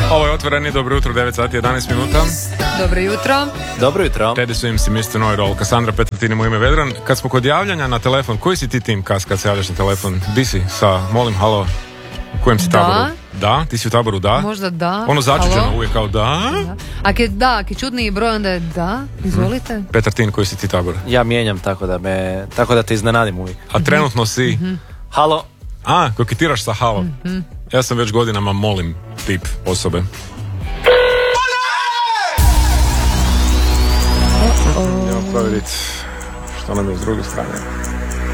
Ovo je Otvoreni, dobro jutro, 9 sati 11 minuta. Dobro jutro. Dobro jutro. Teddy Swims i Mr. Know-it-all, Kassandra Petrtin, moje ime Vedran. Kad smo kod javljanja na telefon, koji si ti tim kad se javljaš na telefon? Di si sa, molim, halo, u kojem si taboru? Da, ti si u taboru da? Možda da. Ono začuđeno uvijek kao da. Ako je čudniji broj, onda je da. Izvolite. Petrtin, koji si ti tabor? Ja mijenjam tako da te iznenadim uvijek. A trenutno si? Halo. A, koketiraš sa halo. Ja sam već godinama molim tip osobe. Idemo provjeriti što nam je s druge strane.